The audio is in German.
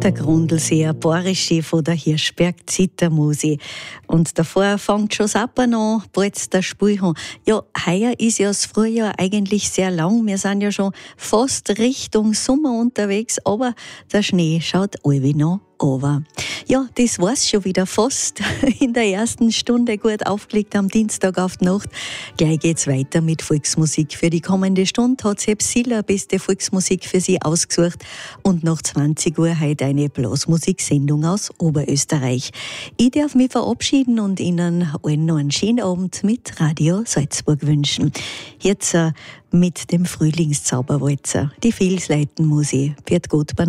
Der Grundlsee, ein Bayerische von der Hirschberg Zittermusik. Und davor fängt schon das Appen an, bald der Spielhorn. Ja, heuer ist ja das Frühjahr eigentlich sehr lang. Wir sind ja schon fast Richtung Sommer unterwegs, aber der Schnee schaut alle noch runter. Ja, das war's schon wieder fast. In der ersten Stunde gut aufgelegt am Dienstag auf die Nacht. Gleich geht's weiter mit Volksmusik. Für die kommende Stunde hat Sepp Siller beste Volksmusik für Sie ausgesucht. Und nach 20 Uhr heute eine Blasmusiksendung aus Oberösterreich. Ich darf mich verabschieden und Ihnen allen noch einen schönen Abend mit Radio Salzburg wünschen. Jetzt mit dem Frühlingszauberwalzer, die Felsleitenmusik. Wird gut